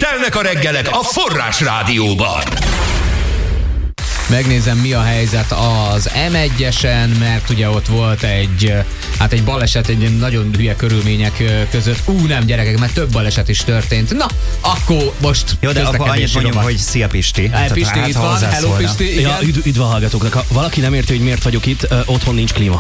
Telnek a reggelek a Forrás Rádióban. Megnézem, mi a helyzet az M1-esen, mert ugye ott volt egy baleset, egy nagyon hülye körülmények között. Nem, gyerekek, mert több baleset is történt. Na, akkor most jó, de akkor annyit mondjam, hogy szia Pisti. Pisti itt van, hello Pisti. Ja, üdv a hallgatóknak. Ha valaki nem érti, hogy miért vagyok itt, otthon nincs klíma.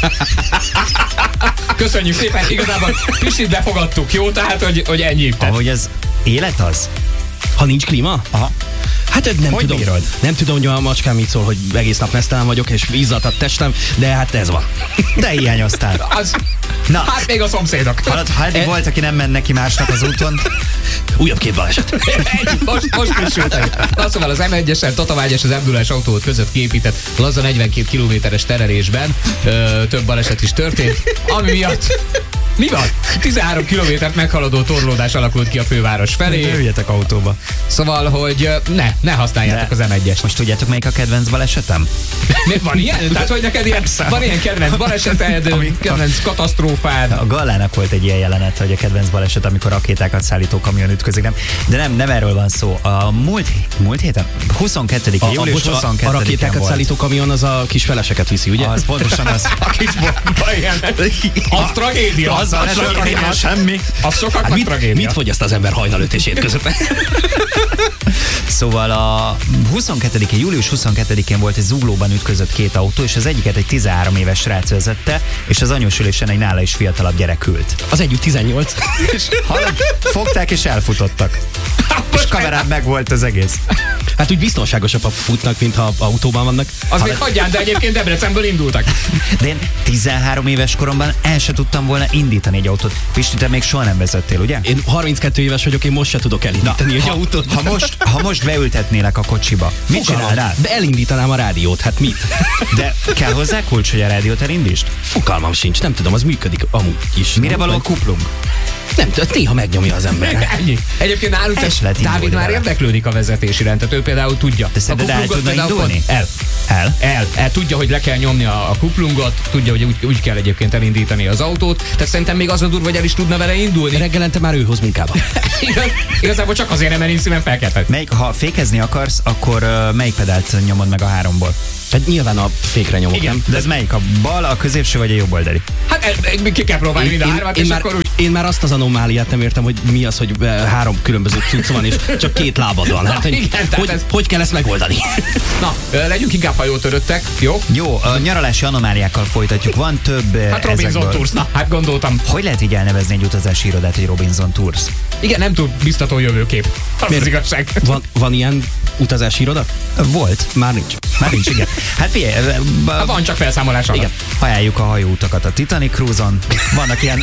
Köszönjük szépen, igazából Pistit befogadtuk, jó? Tehát, hogy ennyi. Ahogy ez élet az? Ha nincs klíma? Aha. Hát nem hogy tudom. Bírod? Nem tudom, hogy a macskám mit szól, hogy egész nap meztelen vagyok, és izzadt a testem, de hát ez van. De hiányoztál. Na. Hát még a szomszédok. Ha eddig volt, aki nem ment neki másnak az úton. Újabb két baleset. Most frissültek. Na szóval az M1-esen, Tatabágy és az M0-es autó között kiépített laza 42 kilométeres terelésben több baleset is történt, ami miatt mi van? 13 kilométert meghaladó torlódás alakult ki a főváros felé. Ne üljetek autóba. Szóval, hogy ne használjátok az M1-est. Most tudjátok, melyik a kedvenc balesetem? Van ilyen? Tehát, hogy neked van ilyen kedvenc baleseted, kedvenc katasztrófád? A Gallának volt egy ilyen jelenet, hogy a kedvenc baleset, amikor rakétákat szállító kamion ütközik, nem erről van szó. A múlt héten, 22. július 22-én a rakétákat volt. szállító kamion az a kis feleseket viszi, ugye? Az pontosan az. A kis bomba, igen. Az tragédia. Az semmi. Az sokaknak tragédia. Mit fogyaszt az ember hajnal 5 és 7 között? Szóval a július 22-én volt egy Zuglóban ütközött két autó, és az egyiket egy 13 éves srác vezette, és az anyósülésen egy nála is fiatalabb gyerek ült. Az együtt 18. És fogták és elfutottak. És kamerán meg volt az egész. Hát úgy biztonságosabb futnak, mint ha autóban vannak. Az még hagyján, de egyébként Debrecenből indultak. De én 13 éves koromban el se tudtam volna indítani egy autót. Pisti, te még soha nem vezettél, ugye? Én 32 éves vagyok, én most se tudok elindítani egy autót. Ha most beültetnélek a kocsiba, mit csinálnál? De elindítanám a rádiót, hát mit? De kell hozzá kulcs, hogy a rádiót elindítsd? Fogalmam sincs, nem tudom, az működik amúgy is. Mire való a kuplung? Nem tudom, néha megnyomja az ember. Ennyi. Egyébként nálunk Dávid már érdeklődik a vezetés iránt, tehát ő például tudja. De szerinted el tudna indulni? El. Tudja, hogy le kell nyomni a kuplungot, tudja, hogy úgy kell egyébként elindítani az autót, tehát szerintem még az a durva, hogy el is tudna vele indulni. Reggelente már ő hoz munkába. Igazából csak azért nem, mert én szíven felkeltett. Ha fékezni akarsz, akkor melyik pedált nyomod meg a 3-ból? Hát nyilván a fékre nyomok, igen, nem? De ez melyik? A bal, a középső vagy a jobb oldali? Hát ki kell próbálni mind a hármat, és akkor úgy... Én már azt az anomáliát nem értem, hogy mi az, hogy 3 különböző cucc van, és csak 2 lábad van. Hát, hogy kell ezt megoldani? Na, legyünk inkább hajótöröttek, jó? Jó, a nyaralási anomáliákkal folytatjuk. Van több Hát Robinson Tours, na, hát gondoltam. Hogy lehet így elnevezni egy utazási irodát, hogy Robinson Tours? Igen, nem túl biztató jövőkép. Az igazság. Van ilyen utazási iroda? Volt. Már nincs. Igen. Hát figyelj, van csak felszámolás alatt. Igen. Ajánljuk a hajóutakat a Titanic Cruise-on. Vannak ilyen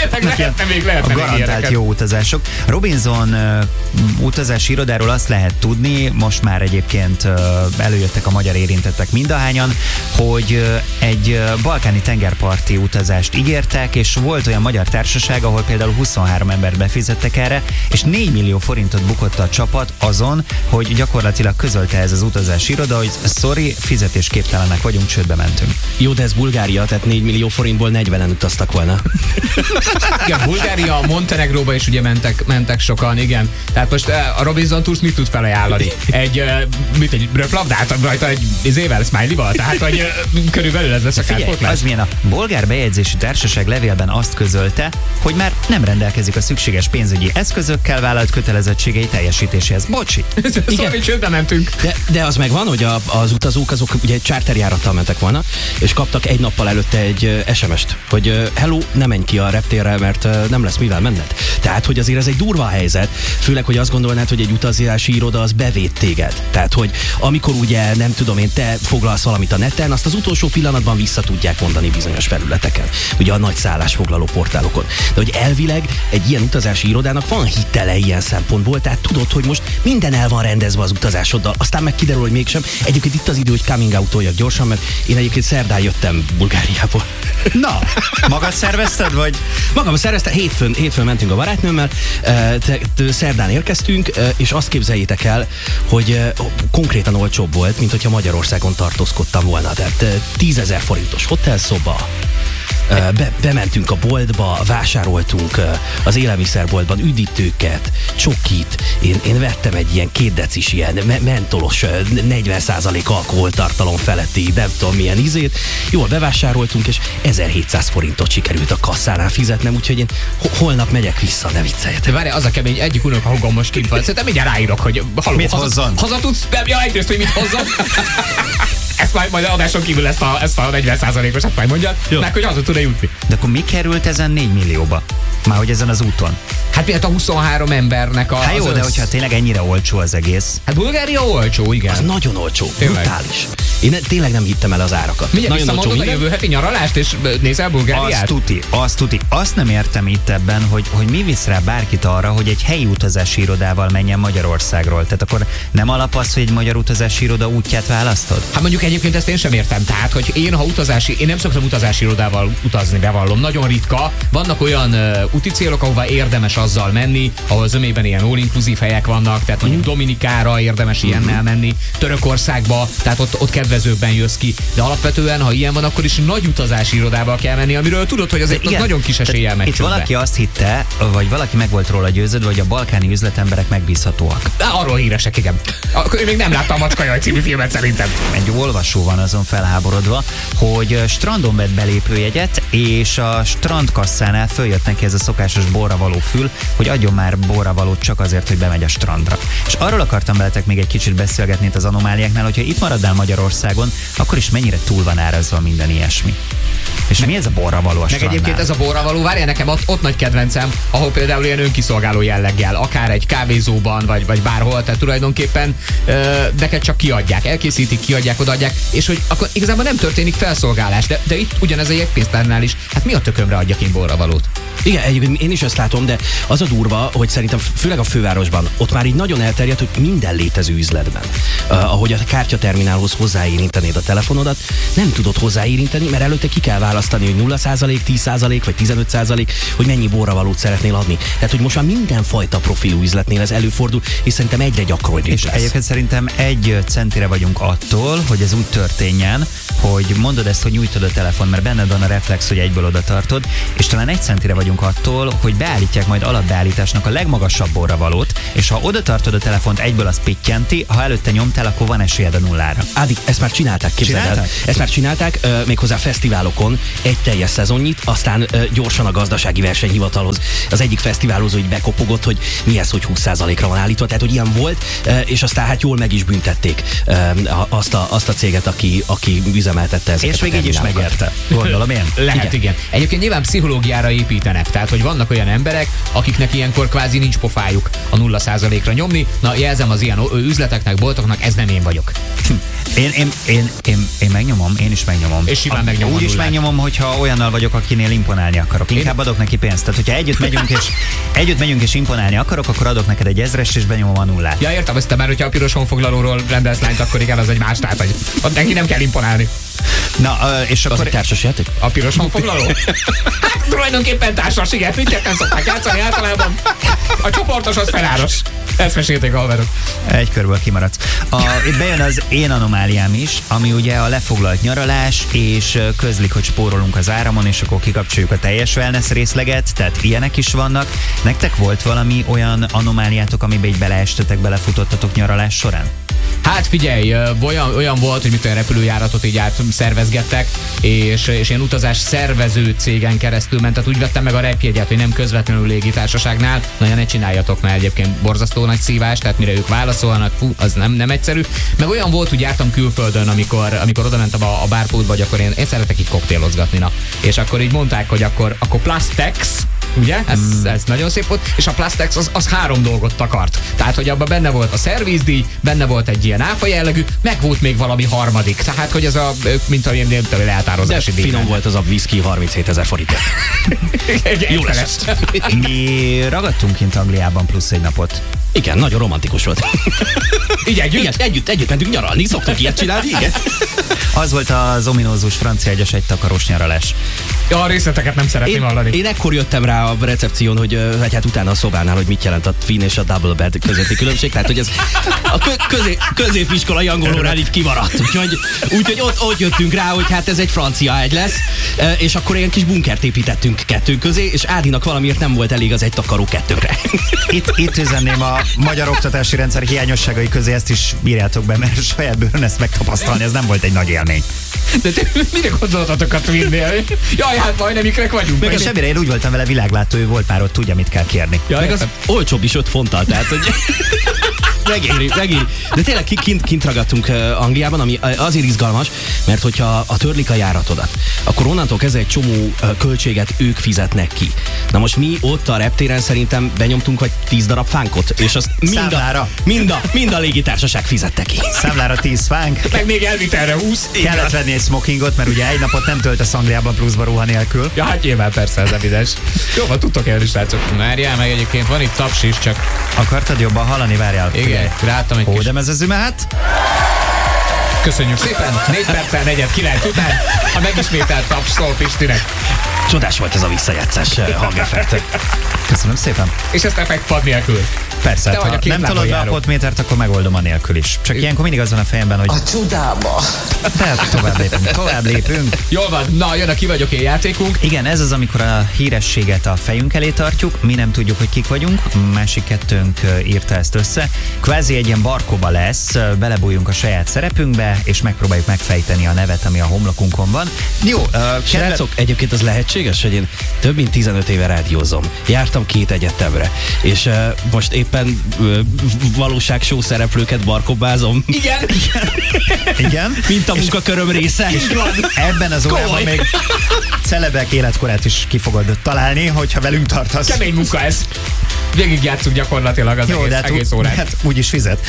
lehetne garantált jó utazások. Robinson utazási irodáról azt lehet tudni, most már egyébként előjöttek a magyar érintettek mindahányan, hogy egy balkáni tengerparti utazást ígértek, és volt olyan magyar társaság, ahol például 23 embert befizettek erre, és 4 millió forintot bukott a csapat azon, hogy gyakorlatilag közölte ez az utazási iroda, hogy sorry, fizetésképtelenek vagyunk, csődbe mentünk. Jó, de ez Bulgária, tehát 4 millió forintból 40-en utaztak volna. Igen, Bulgária, Montenegróba is ugye mentek sokan, igen. Tehát most a Robinson Tours mit tud felajánlani? Egy röplabdát rajta egy izével, smiley-val? Tehát, hogy körülbelül ez lesz a kárpótlás. Az milyen, a bolgár bejegyzési társaság levélben azt közölte, hogy már nem rendelkezik a szükséges pénzügyi eszközökkel vállalt kötelezettségei teljesítéséhez. Bocsi. Szóval csődbe mentünk. De az megvan, hogy az utazók azok ugye egy charterjárattal mentek volna, és kaptak egy nappal előtte egy SMS-t, hogy hello, ne menj ki a reptérre, mert nem lesz mivel menned. Tehát, hogy azért ez egy durva helyzet, főleg, hogy azt gondolnád, hogy egy utazási iroda az bevéd téged. Tehát, hogy amikor ugye, nem tudom én, te foglalsz valamit a neten, azt az utolsó pillanatban vissza tudják mondani bizonyos felületeken. Ugye a nagy szállásfoglaló portálokon. De hogy elvileg egy ilyen utazási irodának van hitele ilyen szempontból, tehát tudod, hogy most minden el van rendezve az utazásoddal, aztán meg kiderül, hogy mégsem. Egyébként itt az idő, hogy coming out-oljak gyorsan, mert én egyébként szerdán jöttem Bulgáriából. Na, magad szervezted, vagy? Magam szerveztem, hétfőn mentünk a barátnőmmel, szerdán érkeztünk, és azt képzeljétek el, hogy konkrétan olcsóbb volt, mint hogyha Magyarországon tartózkodtam volna. Tehát 10 000 forintos hotelszoba, Bementünk a boltba, vásároltunk az élelmiszerboltban üdítőket, csokit. Én vettem egy ilyen 2 decis ilyen mentolos 40% alkoholtartalom feletti, nem tudom milyen ízét. Jól bevásároltunk, és 1700 forintot sikerült a kasszánál fizetnem, úgyhogy én holnap megyek vissza, ne vicceljetek. Várj, az a kemény, egyik unokahúgom most kint van. Szerintem mindjárt ráírok, hogy mit hozzon? Haza tudsz? Ja, egyrészt, hogy mit hozzon. Ezt majd adáson kívül ezt a 40%-osat majd mondja, meg hogy haza tud-e jutni. De akkor mi került ezen 4 millióba? Már hogy ezen az úton? Hát miért a 23 embernek a... Hát jó, de hogyha tényleg ennyire olcsó az egész. Hát Bulgária olcsó, igen. Az nagyon olcsó, Tényleg. brutális. Én tényleg nem hittem el az árakat. Mindjárt visszamondod a jövő heti nyaralást, és nézel Bulgáriát? Azt tuti. Azt nem értem itt ebben, hogy mi visz rá bárkit arra, hogy egy helyi utazási irodával menjen Magyarországról. Tehát akkor nem alap az, hogy egy magyar utazási iroda útját választod? Hát mondjuk egyébként ezt én sem értem. Tehát, hogy én nem szoktam utazási irodával utazni, bevallom. Nagyon ritka. Vannak olyan úti célok, ahová érdemes azzal menni, ahol zömében ilyen all-inclusive helyek vannak, tehát mondjuk Dominikára érdemes ilyennel menni, Törökországba, tehát ott kedvezőbben jössz ki. De alapvetően, ha ilyen van, akkor is nagy utazási irodával kell menni, amiről tudod, hogy az nagyon kis eséllyel megy. Itt valaki azt hitte, vagy valaki meg volt róla győződve, hogy a balkáni üzletemberek megbízhatóak. Arról híresek, igen. Akkor még nem láttam a Macskajaj című filmet szerintem. Egy olvasó van azon felháborodva, hogy strandon vett belépőjegyet, és a strandkasszánál följött neki ez a szokásos borravaló fül, hogy adjon már borravalót csak azért, hogy bemegy a strandra. És arról akartam veletek még egy kicsit beszélgetni itt az anomáliáknál, hogyha itt maradnál Magyarországon, akkor is mennyire túl van árazva minden ilyesmi. És mi ez a borravaló a meg strandnál? egyébként ez a borravaló, várjál, nekem ott nagy kedvencem, ahol például ilyen önkiszolgáló jelleggel, akár egy kávézóban, vagy bárhol, tehát tulajdonképpen neked csak kiadják, elkészítik, kiadják, odaadják, és hogy akkor igazából nem történik felszolgálás, de itt ugyanez a jegypénztárnál is, hát mi a tökömre adjak én borravalót? Igen, egyébként én is ezt látom, de az a durva, hogy szerintem főleg a fővárosban ott már így nagyon elterjedt, hogy minden létező üzletben, ahogy a kártyaterminálhoz hozzáérintenéd a telefonodat, nem tudod hozzáérinteni, mert előtte ki kell választani, hogy 0%, 10% vagy 15%, hogy mennyi borravalót szeretnél adni. Tehát, hogy most már mindenfajta profilú üzletnél ez előfordul, és szerintem egyre gyakoribb és lesz. egyébként szerintem 1 centire vagyunk attól, hogy ez úgy történjen, hogy mondod ezt, hogy nyújtod a telefon, mert benned van a reflex, hogy egyből oda tartod, és talán 1 centire vagyunk attól, hogy beállítják majd alapbeállításnak a legmagasabb borravalót, és ha oda tartod a telefont, egyből az pittyenti, ha előtte nyomtál, akkor van esélyed a nullára. Ádi, ezt már csinálták, képzeld el. Ezt már csinálták, méghozzá fesztiválokon egy teljes szezonnyit, aztán gyorsan a gazdasági versenyhivatalhoz az egyik fesztiválozó így bekopogott, hogy mi ez, hogy 20%-ra van állítva, tehát hogy ilyen volt, és aztán hát jól meg is büntették azt a céget, aki üzemeltette ezeket. És még így is megérte. Gondolom én. Lehet, igen. Egyébként nyilván pszichológiára építenek, tehát hogy vannak olyan emberek, akiknek ilyenkor kvázi nincs pofájuk a 0%-ra nyomni. Na, jelzem az ilyen üzleteknek, boltoknak, ez nem én vagyok. Én megnyomom, én is megnyomom. És simán megnyomom. Úgy is megnyomom, hogyha olyannal vagyok, akinél imponálni akarok. Inkább adok neki pénzt. Tehát, hogyha együtt megyünk és imponálni akarok, akkor adok neked egy 1000-est és benyomom a nullát. Ja, értem, ezt már, hogyha a piros honfoglalóról rendelsz lányt, akkor igen, az egy más, tehát, hogy ott neki nem kell imponálni. Na, és Az akkor... egy társasjáték? A piros honfoglaló? Hát tulajdonképpen társas, igen, mindjárt nem szokták játszani általában. A csoportos az feláros. Ezt mesélték a haverok. Egy körből kimaradsz. Itt bejön az én anomáliám is, ami ugye a lefoglalt nyaralás, és közlik, hogy spórolunk az áramon, és akkor kikapcsoljuk a teljes wellness részleget, tehát ilyenek is vannak. Nektek volt valami olyan anomáliátok, amiben így belefutottatok nyaralás során? Hát figyelj, olyan volt, hogy olyan repülőjáratot így szervezgettek, és ilyen utazás szervező cégen keresztül ment, tehát úgy vettem meg a repjegyet, hogy nem közvetlenül légitársaságnál. Nagyon ne csináljatok, mert egyébként borzasztó nagy szívás, tehát mire ők válaszolnak, az nem egyszerű. Meg olyan volt, hogy jártam külföldön, amikor oda mentem a bárpultba, hogy akkor én szeretek így koktélozgatni, na. És akkor így mondták, hogy akkor Plastex, ugye? Ez nagyon szép volt, és a Plastex az 3 dolgot takart. Tehát, hogy abban benne volt a szervizdíj, benne volt egy ilyen áfa jellegű, meg volt még valami harmadik. Tehát, hogy ez mint a ilyen lehatározási díj. Finom volt az a whisky 37 000 forintért. Jó lesz. Mi ragadtunk kint Angliában plusz egy napot. Igen, nagyon romantikus volt. Így együtt? Igen, együtt mentünk nyaralni, szoktunk ilyet csinálni, igen. Az volt az ominózus francia egyes egy takarós nyaralás. Ja, a részleteket nem szeretném hallani. Én ekkor jöttem rá a recepción, hogy hát utána a szobánál, hogy mit jelent a twin és a double bed közötti különbség, tehát hogy ez a középiskolai angol órán így kimaradt. Úgyhogy ott jöttünk rá, hogy hát ez egy francia egy lesz, és akkor ilyen kis bunkert építettünk kettő közé, és Ádinak valamiért nem volt elég az egy takaró kettőnkre. Itt üzenném a magyar oktatási rendszer hiányosságai közé, ezt is írjátok be, mert saját bőrön ezt megtapasztalni, ez nem volt egy nagy élmény. De te mire gondoltatok a Twinnél? Jaj, hát majdnem ikrek vagyunk. Meg a semmire, én úgy voltam vele világlátó, ő volt már ott, tudja, mit kell kérni. Ja, meg az olcsóbb is 5 fonttal, tehát hogy megéri. De tényleg kint ragadtunk Angliában, ami azért izgalmas, mert hogyha a törlik a járatodat, akkor onnantól kezdve egy csomó költséget ők fizetnek ki. Na most mi ott a reptéren szerintem benyomtunk vagy 10 darab fánkot, és azt mind a légitársaság fizette ki. Számlára 10 fánk. Meg még elvitelre 20. Kellett venni egy smokingot, mert ugye egy napot nem töltesz Angliában pluszba ruha nélkül. Ja, hát nyilván persze, ez evidens. Jó, van, tudtok élni, srácok. Várjál meg, egyébként van itt taps is, csak... Akartad jobban hallani? Várjál. Igen, ráadtam egy kis... De ez az ümehet? Köszönjük szépen, 4 perccel 4:09 után a megismételt taps szól Pistinek. Csodás volt ez a visszajátszás hangeffekt. Köszönöm szépen. És ezt effektpad nélkül. Persze, Te vagy ha a két nem lábon tolod be a járó. potmétert, akkor megoldom a nélkül is. Csak ilyenkor mindig az van a fejemben, hogy... A csodába! Tehát tovább lépünk. Jól van, na jön a Ki vagyok én játékunk. Igen, ez az, amikor a hírességet a fejünk elé tartjuk, mi nem tudjuk, hogy kik vagyunk, másik kettőnk írta ezt össze. Kvázi egy ilyen barkoba lesz, belebújunk a saját szerepünkbe, és megpróbáljuk megfejteni a nevet, ami a homlokunkon van. Jó, Srácok, egyébként az lehetséges, hogy én több mint 15 éve rádiózom. Jártam 2 egyetemre, és most éppen valóságshow szereplőket barkobázom. Igen. Mint a munkaköröm része. Ebben az órában Komoly. még celebek életkorát is ki fogod találni, hogyha velünk tartasz. Kemény munka ez. Végigjátszunk gyakorlatilag az egész órát. Hát úgyis fizet.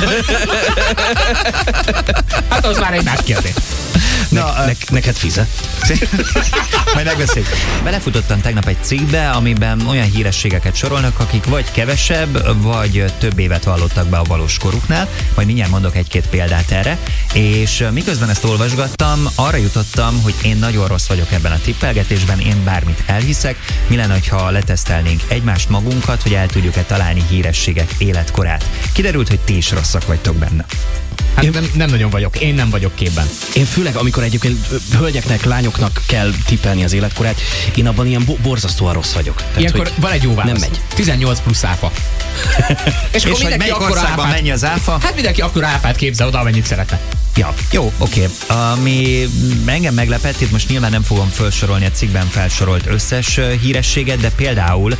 Hát az már egy más kérdés. Neked fizet. Majd megbeszéljük. Belefutottam tegnap egy cikkbe, amiben olyan hírességeket sorolnak, akik vagy kevesebb, vagy több évet vallottak be a valós koruknál. Majd mindjárt mondok egy-két példát erre. És miközben ezt olvasgattam, arra jutottam, hogy én nagyon rossz vagyok ebben a tippelgetésben, én bármit elhiszek. Mi lenne, ha letesztelnénk egymást magunkat, hogy el tudjuk-e találni hírességek életkorát. Kiderült, hogy ti is rosszak vagytok benne. Hát nem nagyon vagyok, én nem vagyok képben. Én főleg, amikor egyébként hölgyeknek, lányoknak kell tippelni az életkorát, én abban ilyen borzasztóan rossz vagyok. Tehát, Ilyenkor van egy jó válasz. Nem megy. 18 plusz áfa. És És hogy melyik országban mennyi az áfa? Hát mindenki akkor áfát képzel oda, amennyit szeretne. Ja, jó, oké. Ami engem meglepett, itt most nyilván nem fogom felsorolni a cikkben felsorolt összes hírességet, de például